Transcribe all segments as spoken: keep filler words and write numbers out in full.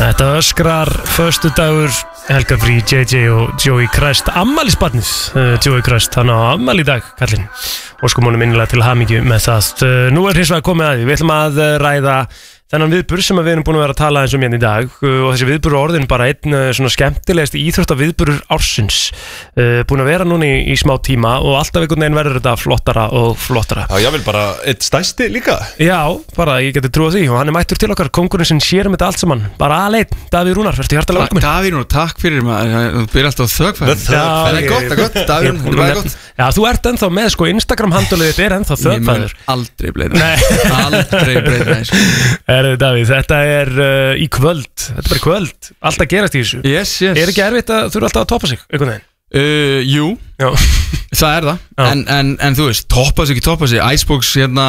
Þetta öskrar föstudagur, helgarfrí, J J og Joey Crest, ammælisbarnið uh, Joey Crest, hann á ammæli í dag, kallinn, og sko múnum innilega til hamingju með það. Uh, nú er hins vegar komið að því, við ætlum að uh, ræða þennan viðburð sem við erum búin að vera að tala eins um hérna í dag uh, og þessi viðburð er orðin bara einn uh, svona skemmtilegast íþróttaviðburður ársins, uh, búin að vera núna í, í smá tíma og alltaf einhvern veginn verður þetta flottara og flottara. Já, ég vil bara eitt stærsti líka. Já, bara ég geti trúið því og hann er mættur til okkar, kóngurinn sem sér um þetta allt saman, bara aðleinn, Davíð Rúnar, verður hjartalega velkominn. Davíð Rúnar, takk fyrir maður, þú byrjar alltaf þögfæð. Það er gott, það er gott, Davíð Rúnar, það er gott. Já, þú ert ennþá með, sko, Instagram handlið þitt er ennþá þögfæður. Ég mun aldrei breyta það, aldrei breyta það. Herðu Davíð, þetta er uh, í kvöld, þetta er bara kvöld, alltaf gerast í þessu. Yes, yes. Er ekki erfitt að þú eru alltaf að toppa sig, einhvern veginn? Uh, jú, Já. það er það, en, en, en þú veist, toppa sig, ekki toppa sig, Icebox hérna,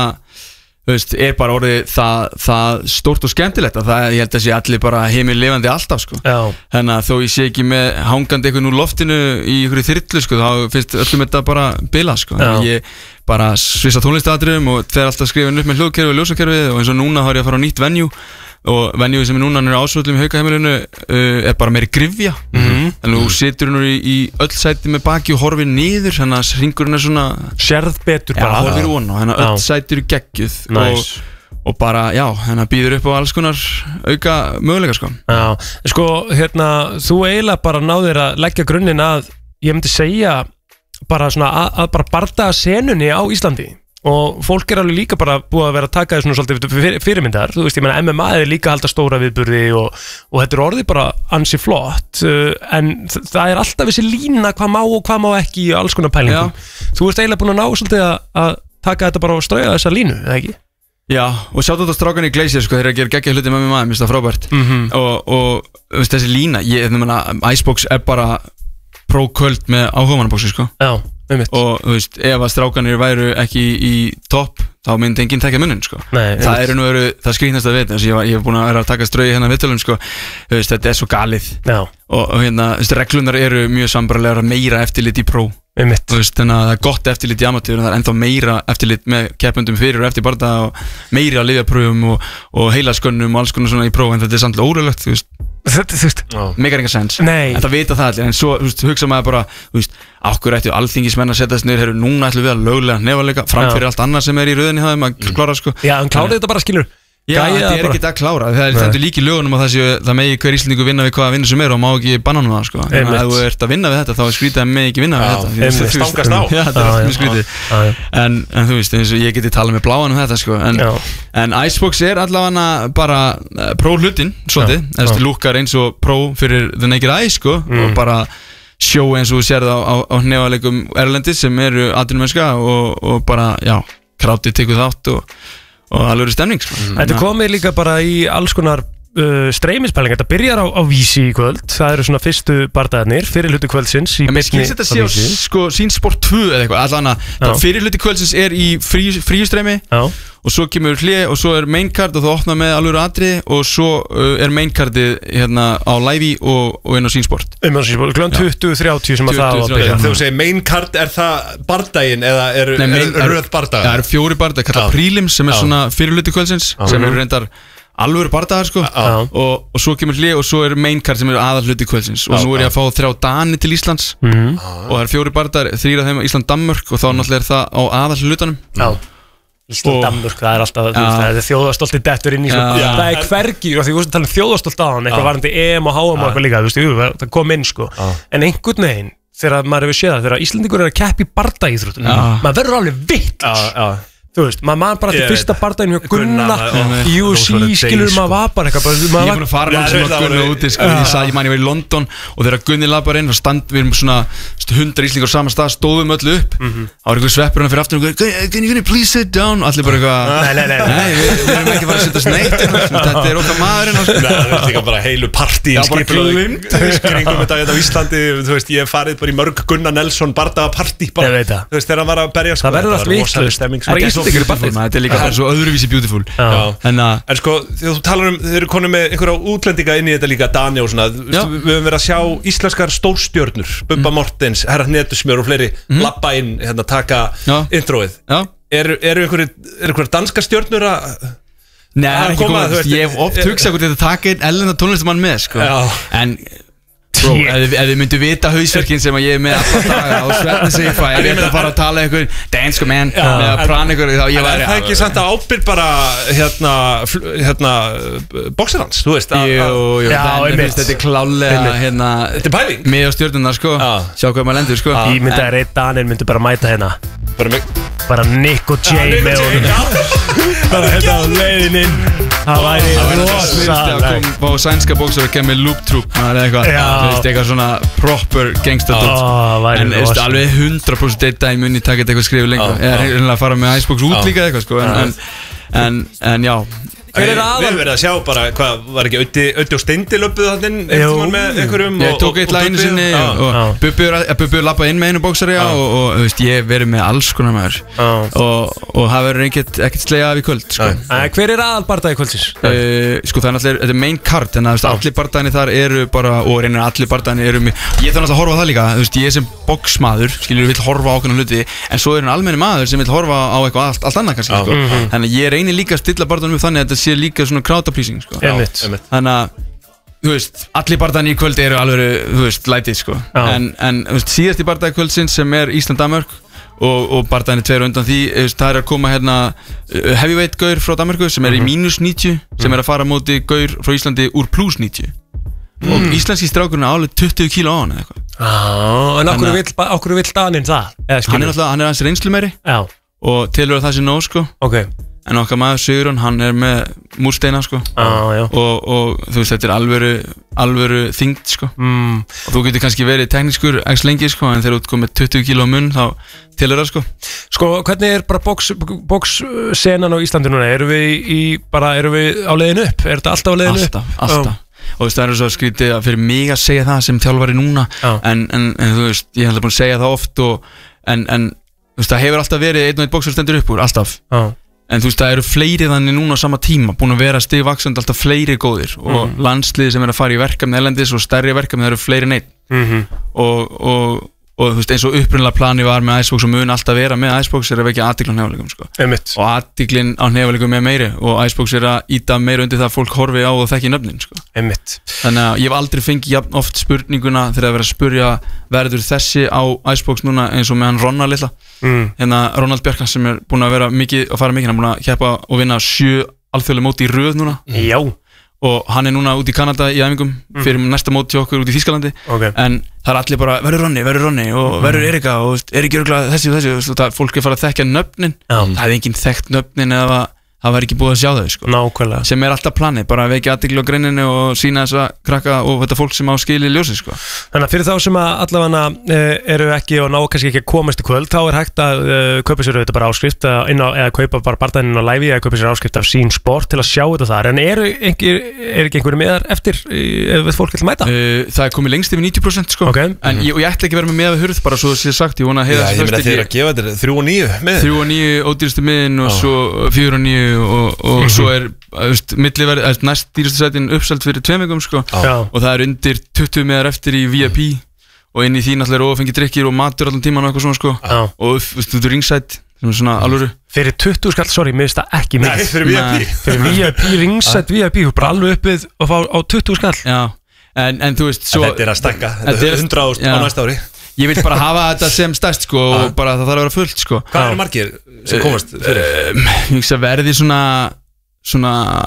þú veist, er bara orðið það, það stórt og skemmtilegt að það, ég held að sé allir bara heimil lifandi alltaf, sko. Já. Þannig að þó ég sé ekki með hangandi eitthvað úr loftinu í einhverju þyrlu, sko, þá finnst öllum þetta bara bila, sko. Ég bara svissa tónlistatriðum og þeir alltaf skrifa upp með hljóðkerfi og ljósakerfið og eins og núna har ég að fara á nýtt venue og venue sem er núna er ásvöldum í Haukaheimilinu uh, er bara meiri grifja. Mm-hmm. Þannig að þú situr nú í, í öll sæti með baki og horfir niður, þannig að hringurinn er svona sérð betur bara. Já, horfir von og þannig að öll sæti eru geggjuð. Nice. og, og bara, já, þannig að býður upp á alls konar auka möguleika, sko. Já, sko, hérna, þú eiginlega bara náðir að leggja grunninn að, ég myndi segja, bara svona að, að bara bardaga senunni á Íslandi. Og fólk er alveg líka bara búið að vera að taka þessu svona svolítið fyr, fyrirmyndar, þú veist, ég meina M M A er líka að halda stóra viðburði og, og þetta er orðið bara ansi flott, uh, en það er alltaf þessi lína hvað má og hvað má ekki í alls konar pælingum. Já. Þú ert eiginlega búin að ná svolítið að, að taka þetta bara og strauja þessa línu, eða ekki? Já, og sjáttu þetta strákan í Glacier, sko, þeir eru að gera geggja hluti með M M A, mér finnst það frábært. Mm-hmm. Og, og veist, þessi lína, ég meina, Icebox er bara próköld með áhugamannabóksi, sko. Já. Og þú veist, ef að strákanir væru ekki í, í topp, þá myndi enginn tekja munnin, sko. Nei, það er nú veru, það skrýtnast að vita, ég hef búin að vera að taka strauði hérna viðtölum, sko. Þú veist, þetta er svo galið. Já. Og, og hérna, þú veist, reglunar eru mjög sambarlegar, meira eftirlit í pró. Einmitt. Þú veist, þannig að það er gott eftirlit í amatör en það er ennþá meira eftirlit með keppendum fyrir og eftir barða og meira á lyfjapröfum og, og heilaskönnum og alls konar svona í pró, en þetta er samt óralegt, þú veist. Þetta, þú veist, megar enga sens. Nei. En það vita það allir, en svo, þú veist, hugsa maður bara, þú veist, okkur ættu alþingismenn að setjast niður, herru, núna ætlum við að löglega nefaleika framfyrir allt annað sem er í röðinni það um að klára, sko. Já, en klára þetta bara, skilur. Já, þetta er ekki það að klára, það er þetta líka í lögunum og það séu, það megi hver íslendingu vinna við hvaða vinnu sem er og má ekki banna hann það, sko. Þannig að ef þú ert að vinna við þetta, þá er skrítið að megi ekki vinna við þetta. Einmitt, stangast á. Já, þetta er allt mjög skrítið. En, en þú veist, eins og ég geti talað með bláan um þetta, sko. En, en Icebox er allavega bara uh, pró hlutinn, svolítið. Þessi lúkkar eins og pró fyrir The Naked Eye, sko. Mm. Og bara sjó eins og þú sérð á, á, á hnefalekum erlendis sem eru atvinnumennska og, og bara, já, krátið tekur þátt og og alveg stemning, sko. Mm. Þetta komið líka bara í alls konar uh, streymispæling. Þetta byrjar á, á Vísi í kvöld. Það eru svona fyrstu bardagarnir fyrir hluti kvöldsins í beinni. Mér skilst þetta sé á sko, Sýnsport tvö eða eitthvað, allan að fyrir hluti kvöldsins er í frí, fríustreymi og svo kemur hlið og svo er maincard og þú opnar með alveg atrið og svo uh, er maincardið hérna á live og, og inn á Sýnsport. Um á Sýnsport, klukkan tuttugu þrjátíu sem að það á að byrja. Þegar þú segir maincard, er það bardaginn eða er, Nei, main, er röð bardagar? Það eru fjóri bardagar, kallað prelims sem er svona fyrir hluti kvöldsins sem eru reyndar alvöru bardagar, sko. og, og svo kemur hlið og svo er maincard sem er aðal hluti kvöldsins og nú er ég að fá þrjá Dani til Íslands mm. og það eru fjóri bardagar, þrýra þeim Ísland-Danmörk og þá náttúrulega er það á aðal hlutanum. Já. Ísland-Danmörk, það er alltaf, þú veist, það er þjóðastolti dettur inn í svona, ja. Það er hvergi, og því þú veist að tala um þjóðastolt á hann, eitthvað varandi E M og H M og eitthvað líka, þú veist, það kom inn, sko, ja. En einhvern veginn, þegar maður hefur séð það, þegar Íslandingur er að keppa í bardaíþróttum, ja. Maður verður alveg vitt, ja, ja. Þú veist, maður man bara til fyrsta bardaginn hjá Gunna í U F C, skilur, maður var bara eitthvað. Ég er búin að fara langt sem að Gunna úti, sko, ég sagði, ég man, ég var í London og þegar Gunni laði bara inn og stand, við erum svona hundar íslingar á sama stað, stóðum öllu upp, þá var einhver sveppur hann fyrir aftur og can you please sit down, og allir bara eitthvað, nei, nei, nei, nei, við erum ekki fara að setja sneitt, þetta er okkar maðurinn. Nei, það er líka bara heilu partí kringum þetta á Íslandi, þú veist, ég hef farið bara í mörg Gunnar Nelson bardagarpartí, bara, þú veist, þegar hann var að berja, sko, það var rosaleg stemming, þetta er líka bara svo öðruvísi beautiful. En sko, þegar þú talar um, þeir eru konum með einhverja útlendinga inn í þetta líka, Dani og svona, við höfum verið að sjá íslenskar stórstjörnur, Bubba Mortens, Herra Hnetusmjör og fleiri labba inn, hérna, taka introið. Eru einhverju danska stjörnur að Nei, það er ekki komað, ég hef oft hugsað hvort þetta taka einn ellenda tónlistamann með sko. En bro, ef þið myndu vita hausverkin sem að ég er með alla daga á Svenni sig ef ég er að fara að tala eitthvað dansko menn eða prana eitthvað þá ég væri það ekki samt að ábyrg bara hérna, hérna boxerhans, þú veist Jú, jú, þetta er klálega hérna, þetta er pæling með á stjórnuna sko, sjá hvað maður lendur sko Ég myndi að Reit Danir myndi bara mæta hérna Bara mig Bara Nick og Jay með honum Bara hérna á leiðininn Það væri rosaleg Á sænska bóksar að kemur Loop Troop Það er eitthvað, þú veist, eitthvað svona proper gangsterdótt En þú veist, alveg hundra prósent eitt dag muni taka eitthvað skrifu lengur Eða reynilega að fara með Icebox út líka eitthvað sko En já Við erum verið að sjá bara, hvað, var ekki Öddi og Steindi löpuð þannig einhvern með einhverjum Ég tók eitt lag einu sinni og Bubbi lappaði inn með einu bóksari og þú veist, ég hef verið með alls konar maður og það verður ekkert slegað af í kvöld Hver er aðal bardagi kvöldsins? Sko það er náttúrulega, þetta er main card en allir bardagini þar eru bara og reynir allir bardagini eru ég þarf náttúrulega að horfa á það líka, þú veist, ég er sem boxmaður skilur, vill horfa á okkur hluti en svo er einn almenni maður sem vill horfa á eitthvað allt annað kannski þannig ég reynir líka að stilla bardaganum upp þannig að þetta sé líka svona crowd-pleasing sko. Þannig að þú veist, allir bardaginn í kvöld eru alveg, þú veist, lætið sko. en, en þú veist, síðast í bardagi kvöldsins sem er Ísland-Danmörk og, og bardaginn er tveir undan því, veist, það er að koma hérna heavyweight gaur frá Danmörku sem er í mínus níutíu, sem er að fara móti gaur frá Íslandi úr plus níutíu mm. og íslenski strákurinn er alveg tuttugu kíló á hann eða eitthvað ah, En okkur vill, okkur vill Daninn það? Hann er alltaf, hann er hans reynslu meiri Já. og tilur að það sé nóg sko okay. En okkar maður Sigurðun, hann er með múrsteina sko ah, og, og þú veist, þetta er alvöru, alvöru þyngd sko mm. og þú getur kannski verið teknískur ekki lengi sko, en þegar þú ert komið tuttugu kíló á munn þá tilur það sko Sko, hvernig er bara box-senan á Íslandi núna? Erum við í, bara, erum við á leiðinu upp? Er þetta alltaf á leiðinu upp? Alltaf, alltaf oh. Og þú veist, það er svo skrítið að fyrir mig að segja það sem þjálfari núna oh. en, en, en þú veist, ég hef alltaf búin að segja það oft og, en, en þú veist, það hefur alltaf verið einn og einn boxer stendur upp úr, alltaf oh. En þú veist, það eru fleiri þannig núna á sama tíma búin að vera stigvaxandi alltaf fleiri góðir og mm. landsliði sem er að fara í verkefni erlendis og stærri verkefni, það eru fleiri neitt mm -hmm. og, og, og þú veist, eins og upprunalega plani var með Icebox og mun alltaf vera með Icebox er að vekja athygli á hnefaleggum sko. og athyglin á hnefaleggum er meiri og Icebox er að íta meira undir það að fólk horfi á og þekki nöfnin sko. Þannig að ég hef aldrei fengið jafn oft spurninguna þegar það verið að spurja verður þessi á Icebox núna eins og með hann Ronna litla mm. hérna Ronald Bjarka sem er búin að vera mikið að fara mikið, hann er búin að keppa og vinna sjö alþjóðlega móti í röð núna Já. og hann er núna út í Kanada í æfingum fyrir mm. næsta móti okkur út í Þýskalandi okay. en það er allir bara, verður Ronni, verður Ronni og mm. verður Erika og Erika örugglega þessi og þessi og það, fólk er farið að þekkja nöfnin mm. það er enginn þekkt nöfnin eða það var ekki búið að sjá þau sko. Nákvæmlega. Sem er alltaf planið, bara að vekja athygli á greininu og sína þess að krakka og þetta fólk sem á skili ljósið sko. Þannig að fyrir þá sem að allavega eru ekki og ná kannski ekki að komast í kvöld þá er hægt að uh, kaupa sér auðvitað bara áskrift inn á, eða kaupa bara bardaginn á live eða kaupa sér áskrift af sín sport til að sjá þetta þar en eru einhver, er ekki einhverju meðar eftir ef við fólk vil mæta? Uh, það er komið lengst yfir níutíu prósent sko okay. en ég, og ég ætla ekki að vera með með við hurð bara svo sé sagt, ég vona að heiða Já, ég meina þeir að gefa þetta þrjú og níu með þrjú og níu ódýrstu miðin og svo fjögur og níu og, og svo er milliverð, næst dýrastu sætin uppselt fyrir tveim vikum sko Já. og það er undir tuttugu meðar eftir í V I P og inn í því náttúrulega er ófengi drikkir og matur allan tíman og eitthvað svona sko Já. og þú veist, ringside sem er svona alvöru fyrir tuttugu skall, sorry, mér finnst það ekki mikið Nei, fyrir V I P fyrir V I P, ringside V I P, þú bara alveg uppið og fá á tuttugu skall Já, en, en þú veist svo, Þetta er að stakka, þetta er hundrað á næsta ári Ég vil bara hafa þetta sem stærst sko og bara það þarf að vera fullt sko Hvað eru margir sem komast fyrir? Ég hugsa verði svona svona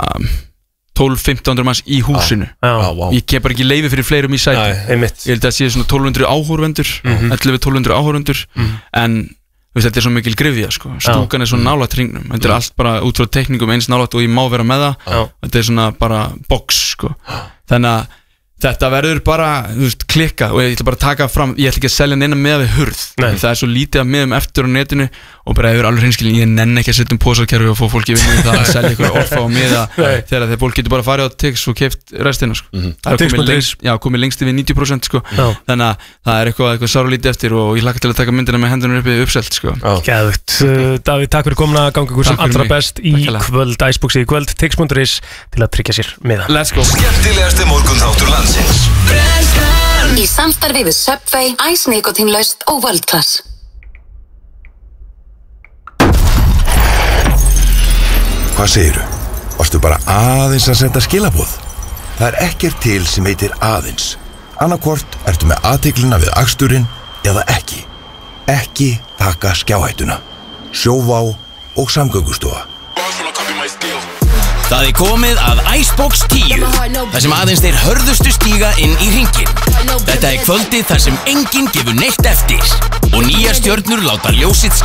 tólf til fimmtán hundruð manns í húsinu ah, wow. Ég kem bara ekki leyfi fyrir fleirum í sæti Ég held að sé svona tólf hundruð áhorfendur mm-hmm. ellefu til tólf hundruð áhorfendur mm. en veist, þetta er svo mikil grifja sko. Stúkan er svo nálægt hringnum Þetta er allt bara út frá teknikum eins nálægt og ég má vera með það Já. Þetta er svona bara box sko. Þannig að þetta verður bara veist, klikka og ég ætla bara að taka fram ég ætla ekki að selja neina með við hurð það er svo lítið að miðum eftir á netinu og bara hefur alveg hreinskilin ég nenni ekki að setja um pósakerfi og fá fólki vinni það að selja ykkur orfa á miða þegar þegar fólk getur bara farið á Tix og keipt restina sko. mm-hmm. það er komið lengst, já, komið lengst yfir níutíu prósent sko. þannig að það er eitthvað, eitthvað sára lítið eftir og ég hlakka til að taka myndina með hendunum uppi uppselt sko. Geðvigt, Davíð, takk fyrir komuna ganga ykkur sem allra best í kvöld Iceboxi í kvöld, tix punktur is til að tryggja sér miða. Let's go. Skemmtilegasti morgunþáttur landsins Í samstarfi við Subway, Ice Nikotínlaust og World Class. Hvað segirðu? Varstu bara aðeins að senda skilaboð? Það er ekkert til sem heitir aðeins. Annarkvort ertu með athyglina við aksturinn eða ekki. Ekki taka skjáhættuna. Sjóvá og Samgöngustofa. Það er komið að Icebox tíu, þar sem aðeins þeir hörðustu stíga inn í hringinn. Þetta er kvöldið þar sem enginn gefur neitt eftir og nýjar stjörnur láta ljósið skína.